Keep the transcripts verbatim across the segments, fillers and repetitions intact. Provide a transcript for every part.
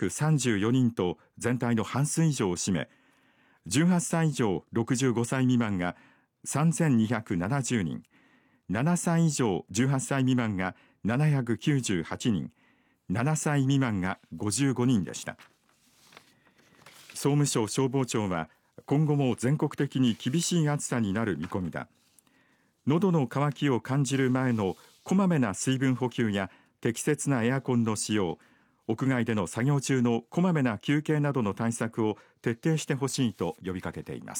くさんじゅうよにんと全体の半数以上を占め、じゅうはっさい以上ろくじゅうごさい未満がさんぜんにひゃくななじゅうにん、ななさい以上じゅうはっさい未満がななひゃくきゅうじゅうはちにん、ななさい未満がごじゅうごにんでした。総務省消防庁は、今後も全国的に厳しい暑さになる見込みだ。喉の渇きを感じる前のこまめな水分補給や適切なエアコンの使用、屋外での作業中のこまめな休憩などの対策を徹底してほしいと呼びかけています。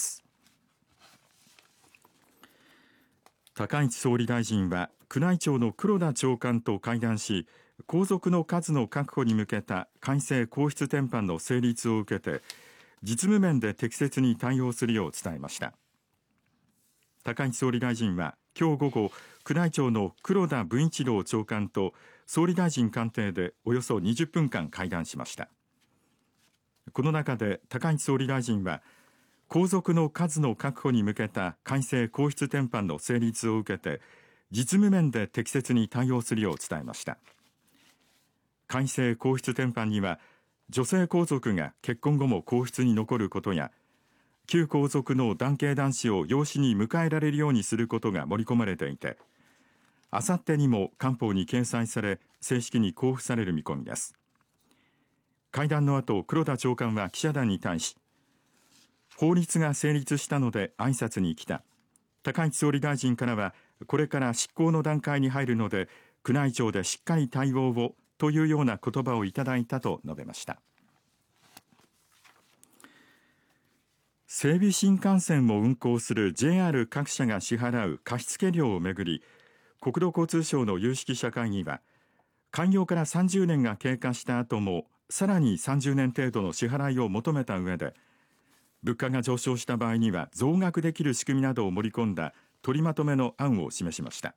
高市総理大臣は宮内庁の黒田長官と会談し、皇族の数の確保に向けた改正皇室典範の成立を受けて、実務面で適切に対応するよう伝えました。高市総理大臣は今日午後、宮内庁の黒田文一郎長官と総理大臣官邸でおよそにじゅっぷんかん会談しました。この中で高市総理大臣は、皇族の数の確保に向けた改正皇室典範の成立を受けて、実務面で適切に対応するよう伝えました。改正皇室典範には、女性皇族が結婚後も皇室に残ることや、旧皇族の男系男子を養子に迎えられるようにすることが盛り込まれていて、あさってにも官報に掲載され、正式に交付される見込みです。会談の後、黒田長官は記者団に対し、法律が成立したので挨拶に来た。高市総理大臣からは、これから執行の段階に入るので、宮内庁でしっかり対応をというような言葉をいただいたと述べました。整備新幹線を運行する ジェイアール 各社が支払う貸付料をめぐり、国土交通省の有識者会議は、開業からさんじゅうねんが経過した後もさらにさんじゅうねん程度の支払いを求めた上で、物価が上昇した場合には増額できる仕組みなどを盛り込んだ取りまとめの案を示しました。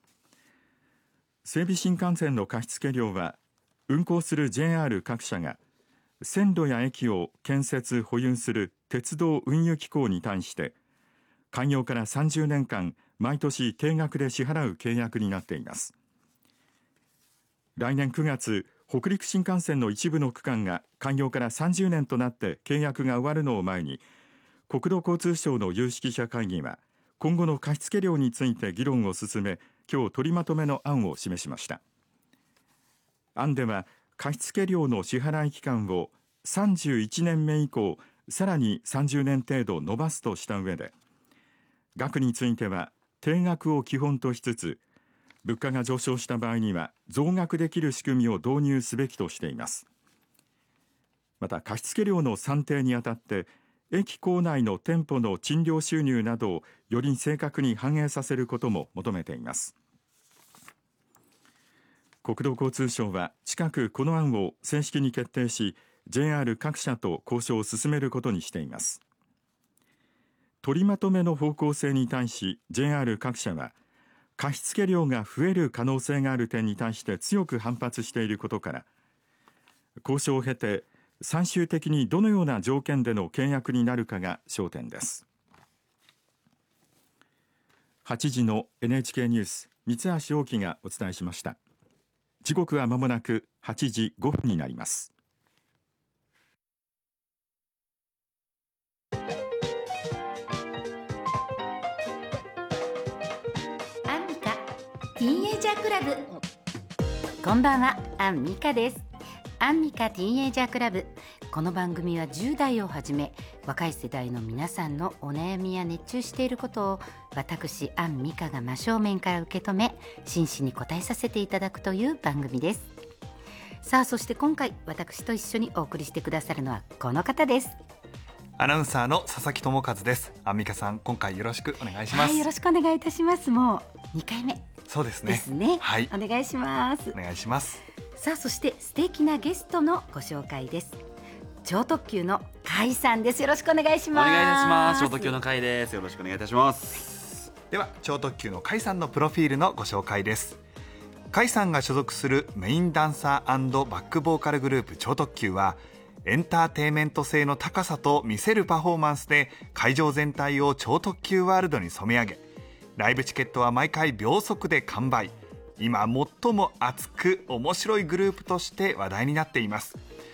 整備新幹線の貸付料は、運行する ジェイアール 各社が線路や駅を建設・保有する鉄道運輸機構に対して、開業からさんじゅうねんかん毎年定額で支払う契約になっています。来年くがつ、北陸新幹線の一部の区間が開業からさんじゅうねんとなって契約が終わるのを前に、国土交通省の有識者会議は、今後の貸付料について議論を進め、今日取りまとめの案を示しました。案では、貸付料の支払い期間をさんじゅういちねんめ以降、さらにさんじゅうねん程度延ばすとした上で、額については定額を基本としつつ、物価が上昇した場合には増額できる仕組みを導入すべきとしています。また、貸付料の算定にあたって、駅構内の店舗の賃料収入などをより正確に反映させることも求めています。国土交通省は近くこの案を正式に決定し、 ジェイアール 各社と交渉を進めることにしています。取りまとめの方向性に対し ジェイアール 各社は、貸付料が増える可能性がある点に対して強く反発していることから、交渉を経て最終的にどのような条件での契約になるかが焦点です。はちじの エヌエイチケー ニュース、三橋大樹がお伝えしました。時刻はまもなくはちじごふんになります。 アンミカティーンエイジャークラブ。こんばんは、アンミカです。アンミカティーンエイジャークラブ。この番組はじゅう代をはじめ若い世代の皆さんのお悩みや熱中していることを、私アンミカが真正面から受け止め、真摯に答えさせていただくという番組です。さあ、そして今回私と一緒にお送りしてくださるのはこの方です。 アナウンサーの佐々木智和です。アンミカさん、今回よろしくお願いします。 はい、よろしくお願いいたします。もうにかいめそうですね。 ですね。 はい、 お願いします。 お願いします。 さあ、そして素敵なゲストのご紹介です。超特急の甲斐さんです。よろしくお願いします。 お願いいたします。超特急の甲斐です。よろしくお願いいたします。 では、超特急の甲斐さんのプロフィールのご紹介です。甲斐さんが所属するメインダンサー&バックボーカルグループ超特急は、エンターテインメント性の高さと見せるパフォーマンスで会場全体を超特急ワールドに染め上げ、ライブチケットは毎回秒速で完売。今最も熱く面白いグループとして話題になっています。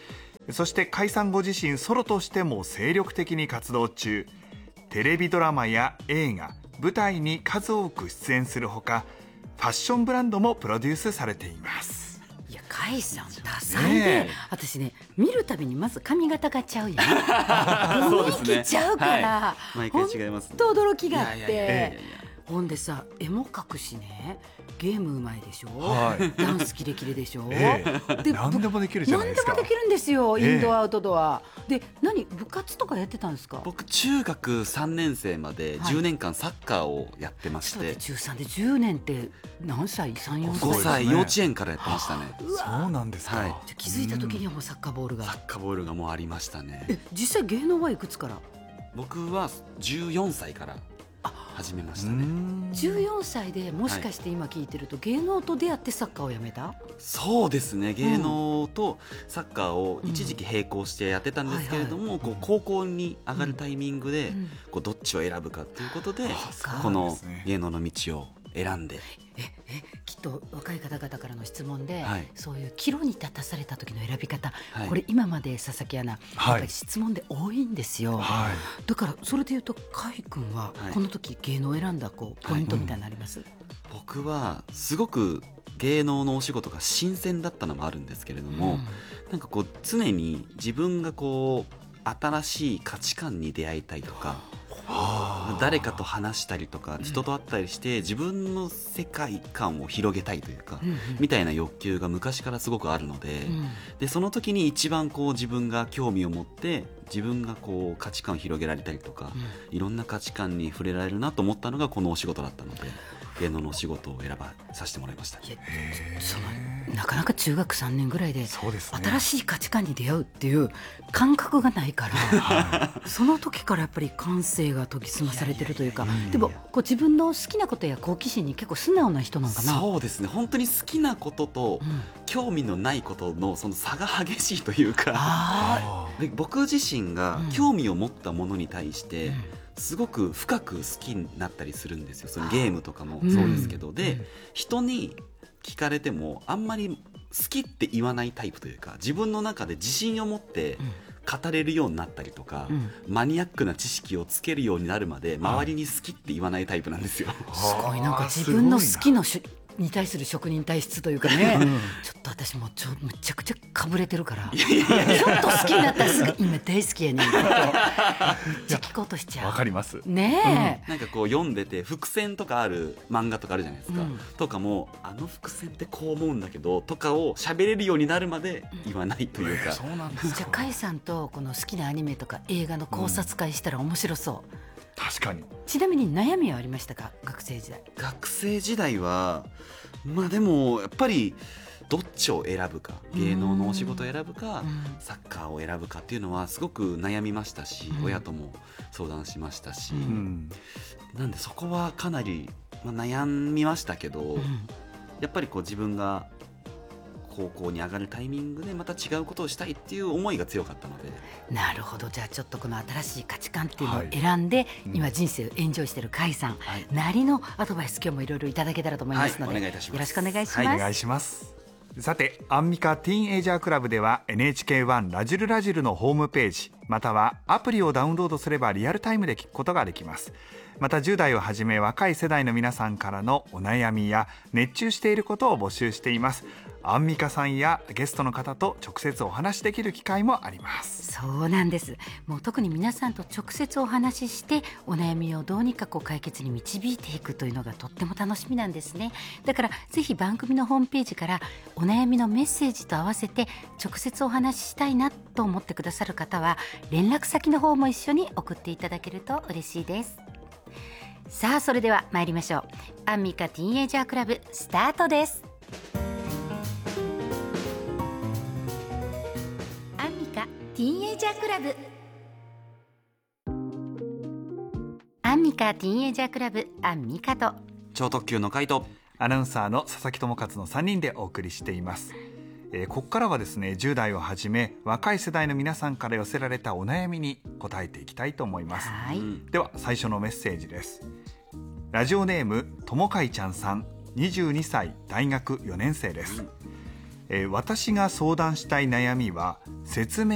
そして甲斐さんご自身ソロとしても精力的に活動中。テレビドラマや映画、舞台に数多く出演するほか、ファッションブランドもプロデュースされています。 いや甲斐さん多彩で、 ねえ私ね見るたびにまず髪型がちゃうやんそうですね雰囲気ちゃうから、 はい、毎回違いますね。 ほんと驚きがあっいやいやいやいやいてやほんでさ絵も描くしね、ゲームうまいでしょ、 はいダンスキレキレでしょ、 ええで何でもできるじゃないですか。 何でもできるんですよ、 ええインドアアウトドアで。何部活とかやってたんですか？ 僕中学さんねん生まではいじゅうねんかんサッカーをやってましちょっと待て、 って中さんでじゅうねんって何歳 ?さん、よん歳ごそうさいですね幼稚園からやってましたね。 そうなんですか。 はいじゃあ気づいた時にはもうサッカーボールが、 サッカーボールがもうありましたね。 え実際芸能はいくつから？ 僕はじゅうよんさいから始めましたね。 じゅうよんさいでもしかして今聞いてると芸能と出会ってサッカーをやめた？ そうですね、芸能とサッカーを一時期並行してやってたんですけれども、 うんはいこう高校に上がるタイミングで、 うんこうどっちを選ぶかということで、 そうこのなんですね芸能の道を選んで。 ええきっと若い方々からの質問で、 はいそういう岐路に立たされた時の選び方、 はいこれ今まで佐々木アナ、 はいやっぱり質問で多いんですよ、 はいだからそれでいうと甲斐君ははいこの時芸能を選んだこうポイントみたいなのあります？ 僕はすごく芸能のお仕事が新鮮だったのもあるんですけれども、なんかこう常に自分がこう新しい価値観に出会いたいとか、誰かと話したりとか人と会ったりして自分の世界観を広げたいというか、 うんうんみたいな欲求が昔からすごくあるので、 うんでその時に一番こう自分が興味を持って自分がこう価値観を広げられたりとか、いろんな価値観に触れられるなと思ったのがこのお仕事だったので、芸能のお仕事を選ばさせてもらいました。 いやそのなかなか中学さんねんぐらいでそうですね。 新しい価値観に出会うっていう感覚がないから、その時からやっぱり感性が研ぎ澄まされてるというか、でもこう自分の好きなことや好奇心に結構素直な人なのかな。 そうですね、本当に好きなこととうん興味のないことのその差が激しいというか、 あで僕自身がうん興味を持ったものに対して、 ーうんすごく深く好きになったりするんですよ。そのゲームとかもうんそうですけど、で、 うん人に聞かれてもあんまり好きって言わないタイプというか、自分の中で自信を持って語れるようになったりとか、 うんマニアックな知識をつけるようになるまで周りに好きって言わないタイプなんですよ。 すごいなんか自分の好きのしに対する職人体質というかね、ちょっと私もちょめちゃくちゃかぶれてるから、ちょっと好きになったらすぐ今大好きやねんってめっちゃ聞こうとしちゃう。 わかります。 ねえ、 なんかこう読んでて伏線とかある漫画とかあるじゃないですか、 うんとかもあの伏線ってこう思うんだけどとかを喋れるようになるまで言わないというか、 そうなんですじゃあ甲斐さんとこの好きなアニメとか映画の考察会したら面白そう、 確かに。 ちなみに悩みはありましたか、学生時代？ 学生時代はまあでもやっぱりどっちを選ぶか、芸能のお仕事を選ぶか、 うんサッカーを選ぶかっていうのはすごく悩みましたし、 うん親とも相談しましたし、 うんうんなんでそこはかなり、まあ、悩みましたけど、 うんやっぱりこう自分が高校に上がるタイミングでまた違うことをしたいっていう思いが強かったので、 なるほど。じゃあちょっとこの新しい価値観っていうのをはい選んで、 うん今人生をエンジョイしている甲斐さん、 はいなりのアドバイス今日もいろいろいただけたらと思いますので、 はいお願いいたしますよろしくお願いします、 はいお願いします。さて、アンミカティーンエイジャークラブでは エヌエイチケーワン ラジルラジルのホームページまたはアプリをダウンロードすればリアルタイムで聞くことができます。またじゅう代をはじめ若い世代の皆さんからのお悩みや熱中していることを募集しています。アンミカさんやゲストの方と直接お話しできる機会もあります。 そうなんです。もう特に皆さんと直接お話ししてお悩みをどうにかこう解決に導いていくというのがとっても楽しみなんですね。だからぜひ番組のホームページからお悩みのメッセージと合わせて直接お話ししたいなと思ってくださる方は連絡先の方も一緒に送っていただけると嬉しいです。さあそれでは参りましょう。アンミカティーンエイジャークラブスタートです。アンミカティーンエイジャークラブアンミカティーンエイジャークラブアンミカと超特急の回答、 アナウンサーの佐々木智勝のさんにんでお送りしています。えーここからはですねじゅう代をはじめ若い世代の皆さんから寄せられたお悩みに答えていきたいと思います。 はい、 うんでは最初のメッセージです。ラジオネームともかいちゃんさん、にじゅうにさい大学よねん生です。えー私が相談したい悩みは説明